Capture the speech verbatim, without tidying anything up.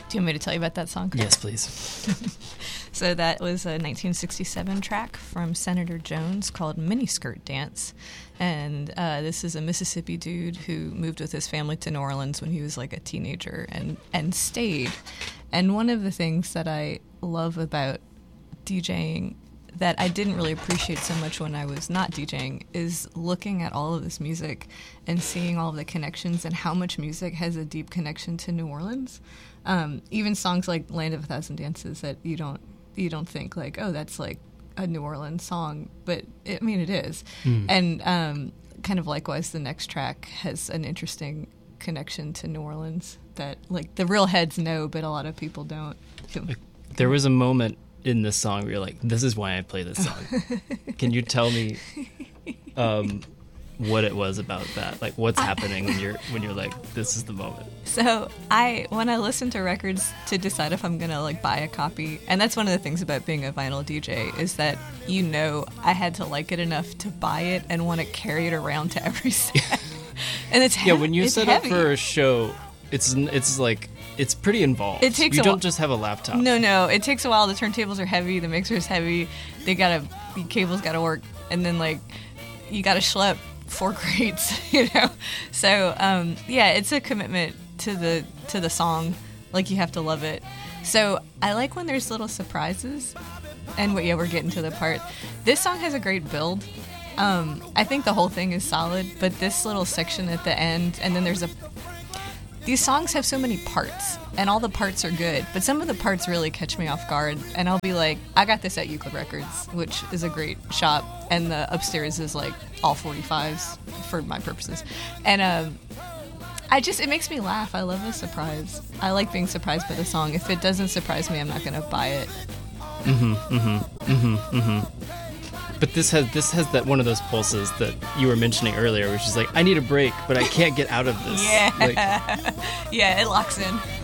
Do you want me to tell you about that song? Yes, please. So that was a nineteen sixty-seven track from Senator Jones called Miniskirt Dance. And uh, this is a Mississippi dude who moved with his family to New Orleans when he was like a teenager and, and stayed. And one of the things that I love about DJing that I didn't really appreciate so much when I was not DJing is looking at all of this music and seeing all of the connections and how much music has a deep connection to New Orleans. Um, even songs like Land of a Thousand Dances that you don't you don't think like, oh, that's like a New Orleans song, but it, I mean it is. Mm. And um, kind of likewise, the next track has an interesting connection to New Orleans that like the real heads know, but a lot of people don't. There was a moment in this song where you're like, this is why I play this song. Can you tell me um, what it was about that? Like what's happening when you're when you're like, this is the moment? So I when I listen to records to decide if I'm gonna like buy a copy, and that's one of the things about being a vinyl D J is that you know I had to like it enough to buy it and want to carry it around to every set. And it's yeah, when you it's set heavy. up for a show, it's it's like it's pretty involved. It takes you a don't wh- just have a laptop. No, no, it takes a while. The turntables are heavy, the mixer is heavy. They gotta the cables gotta work, and then like you gotta schlep four crates, you know. So um, yeah, it's a commitment to the to the song. Like you have to love it. So I like when there's little surprises. And yeah, we're getting to the part. This song has a great build. Um, I think the whole thing is solid, but this little section at the end, and then there's a. These songs have so many parts, and all the parts are good, but some of the parts really catch me off guard, and I'll be like, I got this at Euclid Records, which is a great shop, and the upstairs is like all forty-fives for my purposes. And um, I just, it makes me laugh. I love a surprise. I like being surprised by the song. If it doesn't surprise me, I'm not going to buy it. Mm-hmm, mm-hmm, mm-hmm, mm-hmm. But this has this has that one of those pulses that you were mentioning earlier, which is like, I need a break, but I can't get out of this. Yeah, like, yeah, it locks in.